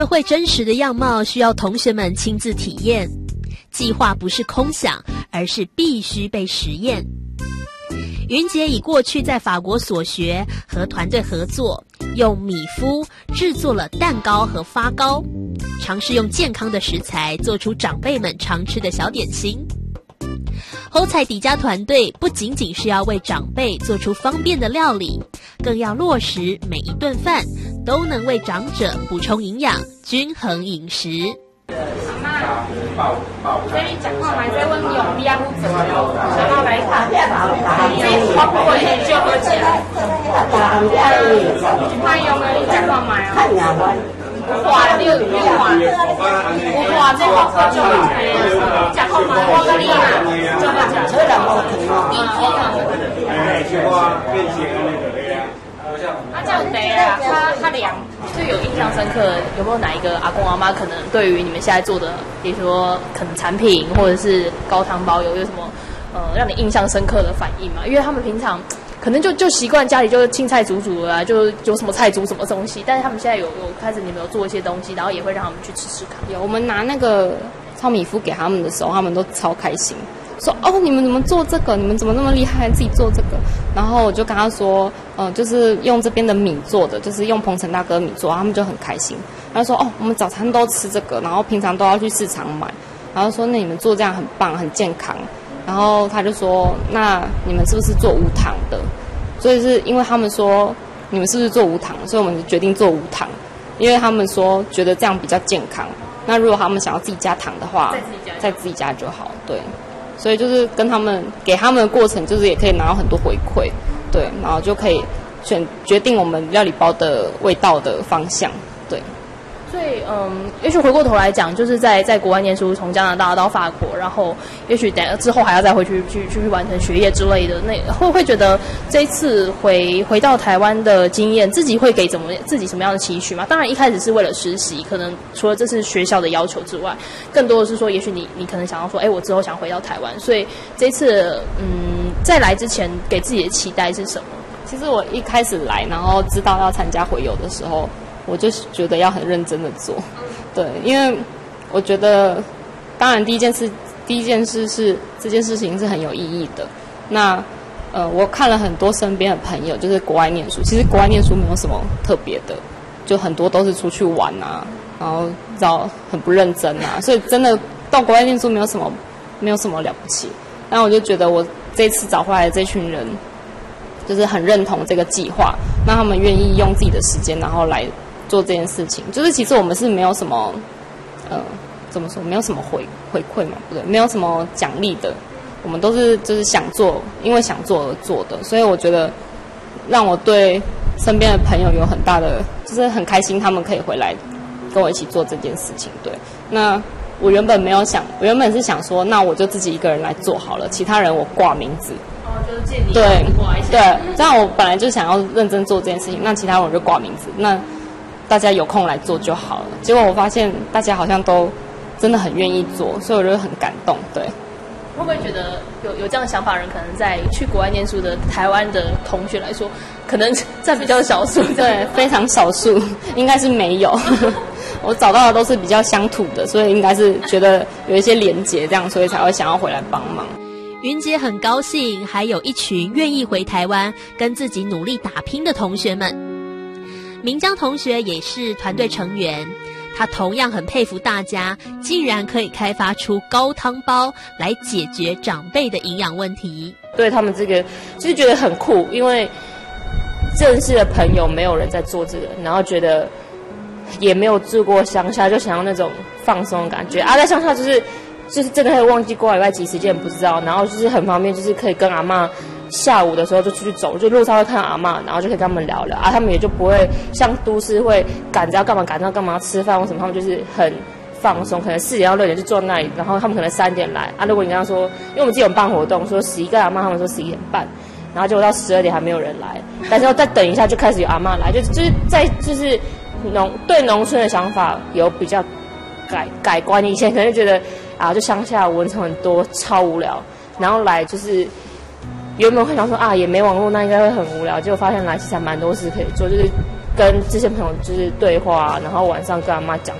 社会真实的样貌需要同学们亲自体验，计划不是空想，而是必须被实验。云杰以过去在法国所学，和团队合作，用米麸制作了蛋糕和发糕，尝试用健康的食材做出长辈们常吃的小点心。侯彩迪家团队不仅仅是要为长辈做出方便的料理，更要落实每一顿饭都能为长者补充营养，均衡饮食。 所以你讲话嘛，在问用米啊糊怎么做，然后来看，这包括你就喝起来。他用的你讲话嘛啊？话你话，有话这包括就讲话嘛，我跟你啊，就讲。所以两个这样得啊，他俩最有印象深刻，有没有哪一个阿公阿妈可能对于你们现在做的，比如说可能产品或者是高汤包有什么让你印象深刻的反应嘛？因为他们平常可能就习惯家里就是青菜煮啊，就有什么菜煮什么东西，但是他们现在有开始你们有做一些东西，然后也会让他们去吃吃看。 有，我们拿那个糙米麸给他们的时候，他们都超开心。说哦，你们怎么做这个？你们怎么那么厉害，自己做这个？然后我就跟他说，就是用这边的米做的，就是用鹏程大哥米做，他们就很开心。他说哦，我们早餐都吃这个，然后平常都要去市场买。然后说那你们做这样很棒，很健康。然后他就说，那你们是不是做无糖的？所以是因为他们说你们是不是做无糖，所以我们就决定做无糖，因为他们说觉得这样比较健康。那如果他们想要自己加糖的话，在自己加就好，对。所以就是跟他们给他们的过程，就是也可以拿到很多回馈，对，然后就可以决定我们料理包的味道的方向，对。 所以也许回过头来讲，就是在国外念书，从加拿大到法国，然后也许之后还要再回去完成学业之类的，那会觉得这一次回到台湾的经验，自己会给自己什么样的期许吗？当然一开始是为了实习，可能除了这是学校的要求之外，更多的是说，也许你可能想要说，我之后想回到台湾，所以这一次在来之前给自己的期待是什么？ 其实我一开始来，然后知道要参加回游的时候，我就觉得要很认真的做，对，因为我觉得，当然第一件事是这件事情是很有意义的。那我看了很多身边的朋友，就是国外念书，其实国外念书没有什么特别的，就很多都是出去玩啊，然后很不认真啊，所以真的到国外念书没有什么了不起。但我就觉得我这次找回来的这群人，就是很认同这个计划，那他们愿意用自己的时间，然后来做这件事情。就是其实我们是没有什么怎么说，没有什么回馈嘛，不对，没有什么奖励的，我们都是就是想做，因为想做而做的。所以我觉得让我对身边的朋友有很大的，就是很开心，他们可以回来跟我一起做这件事情。对，那我原本是想说，那我就自己一个人来做好了，其他人我挂名字。 就是借你对挂一下。 对，这样我本来就想要认真做这件事情，那其他人我就挂名字，那大家有空来做就好了。结果我发现大家好像都真的很愿意做，所以我就很感动。对， 会不会觉得有这样的想法的人，可能在去国外念书的台湾的同学来说，可能占比较少数？ 对，非常少数，应该是没有。我找到的都是比较乡土的，所以应该是觉得有一些连结，这样所以才会想要回来帮忙。 云杰很高兴，还有一群愿意回台湾跟自己努力打拼的同学们。明江同学也是团队成员，他同样很佩服大家竟然可以开发出高汤包来解决长辈的营养问题。 对他们这个其实觉得很酷，因为认识的朋友没有人在做这个，然后觉得也没有住过乡下，就想要那种放松的感觉啊。在乡下就是真的会忘记国外几时间不知道，然后就是很方便，就是可以跟阿嬷下午的时候就出去走，就路上会看到阿嬷，然后就可以跟他们聊聊啊。他们也就不会像都市会赶着要干嘛吃饭或什么，他们就是很放松，可能4点到6点就坐那里，然后他们可能3点来啊。如果你跟他说，因为我们自己有办活动，说11个阿嬷，他们说11点半，然后结果到12点还没有人来，但是要再等一下就开始有阿嬷来，就是对农村的想法有比较改观。以前可能就觉得啊，就乡下蚊虫很多，超无聊，然后来就是原本会想说啊，也没网络，那应该会很无聊，结果发现来其实还蛮多事可以做，就是跟这些朋友就是对话，然后晚上跟阿妈讲